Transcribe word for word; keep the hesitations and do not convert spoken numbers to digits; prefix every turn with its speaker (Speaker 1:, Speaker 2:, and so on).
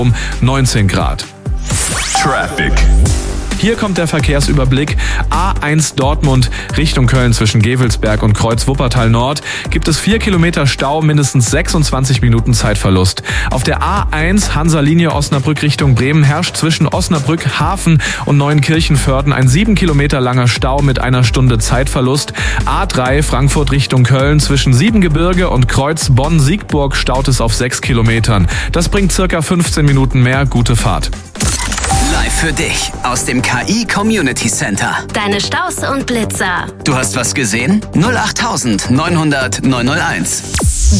Speaker 1: um neunzehn Grad.
Speaker 2: Traffic.
Speaker 1: Hier kommt der Verkehrsüberblick. A eins Dortmund Richtung Köln zwischen Gevelsberg und Kreuz Wuppertal Nord gibt es vier Kilometer Stau, mindestens sechsundzwanzig Minuten Zeitverlust. Auf der A eins Hansa-Linie Osnabrück Richtung Bremen herrscht zwischen Osnabrück, Hafen und Neuenkirchenvörden ein sieben Kilometer langer Stau mit einer Stunde Zeitverlust. A drei Frankfurt Richtung Köln zwischen Siebengebirge und Kreuz Bonn-Siegburg staut es auf sechs Kilometern. Das bringt circa fünfzehn Minuten mehr. Gute Fahrt.
Speaker 3: Live für dich aus dem K I Community Center.
Speaker 4: Deine Staus und Blitzer.
Speaker 3: Du hast was gesehen? null acht neunhundert neunhunderteins.